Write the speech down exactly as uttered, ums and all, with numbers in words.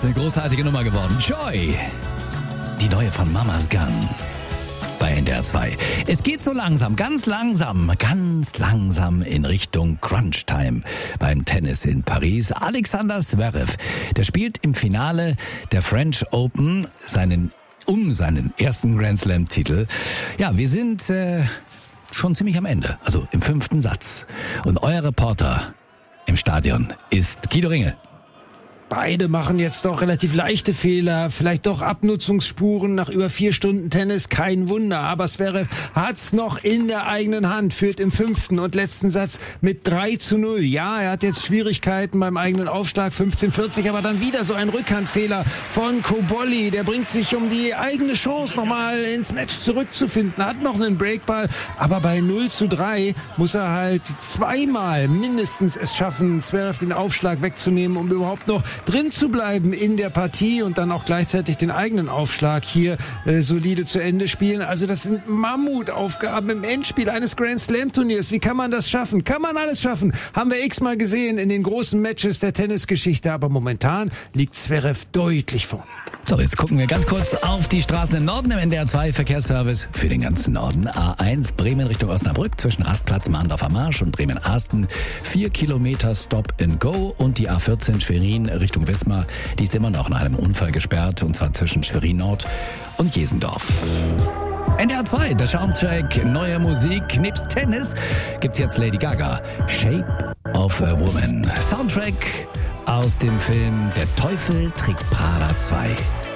ist eine großartige Nummer geworden. Joy, die neue von Mama's Gun bei N D R zwei. Es geht so langsam, ganz langsam, ganz langsam in Richtung Crunch-Time beim Tennis in Paris. Alexander Zverev, der spielt im Finale der French Open seinen um seinen ersten Grand Slam-Titel. Ja, wir sind äh, schon ziemlich am Ende, also im fünften Satz. Und euer Reporter im Stadion ist Guido Ringel. Beide machen jetzt doch relativ leichte Fehler, vielleicht doch Abnutzungsspuren nach über vier Stunden Tennis, kein Wunder. Aber Zverev hat's noch in der eigenen Hand, führt im fünften und letzten Satz mit drei zu null. Ja, er hat jetzt Schwierigkeiten beim eigenen Aufschlag, fünfzehn vierzig, aber dann wieder so ein Rückhandfehler von Cobolli. Der bringt sich um die eigene Chance nochmal ins Match zurückzufinden, hat noch einen Breakball, aber bei null zu drei muss er halt zweimal mindestens es schaffen, Zverev den Aufschlag wegzunehmen, um überhaupt noch drin zu bleiben in der Partie und dann auch gleichzeitig den eigenen Aufschlag hier äh, solide zu Ende spielen. Also das sind Mammutaufgaben im Endspiel eines Grand Slam Turniers. Wie kann man das schaffen? Kann man alles schaffen? Haben wir x-mal gesehen in den großen Matches der Tennisgeschichte, aber momentan liegt Zverev deutlich vor. So, jetzt gucken wir ganz kurz auf die Straßen im Norden im N D R zwei Verkehrsservice für den ganzen Norden. A eins Bremen Richtung Osnabrück zwischen Rastplatz Mahndorfer Marsch und Bremen-Arsten. Vier Kilometer Stop and Go und die A vierzehn Schwerin Richtung Wismar. Die ist immer noch nach einem Unfall gesperrt und zwar zwischen Schwerin Nord und Jesendorf. N D R zwei, der Soundtrack, neue Musik. Nebst Tennis gibt's jetzt Lady Gaga. Shape of a Woman. Soundtrack aus dem Film Der Teufel trägt Prada zwei.